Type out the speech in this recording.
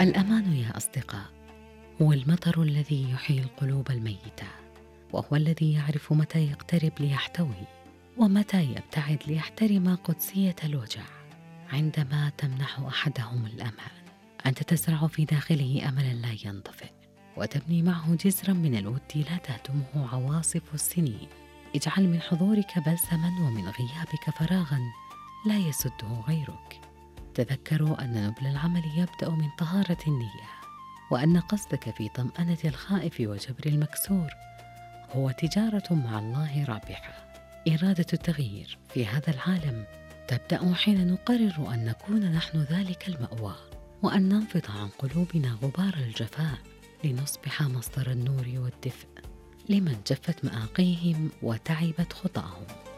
الأمان يا أصدقاء هو المطر الذي يحيي القلوب الميتة، وهو الذي يعرف متى يقترب ليحتوي ومتى يبتعد ليحترم قدسية الوجع. عندما تمنح أحدهم الأمان، أنت تزرع في داخله أملا لا ينطفئ، وتبني معه جسرا من الود لا تهدمه عواصف السنين. اجعل من حضورك بلسما ومن غيابك فراغا لا يسده غيرك. تذكروا أن نبل العمل يبدأ من طهارة النية، وأن قصدك في طمأنة الخائف وجبر المكسور هو تجارة مع الله رابحة. إرادة التغيير في هذا العالم تبدأ حين نقرر أن نكون نحن ذلك المأوى، وأن ننفض عن قلوبنا غبار الجفاء لنصبح مصدر النور والدفء لمن جفت مآقيهم وتعبت خطاهم.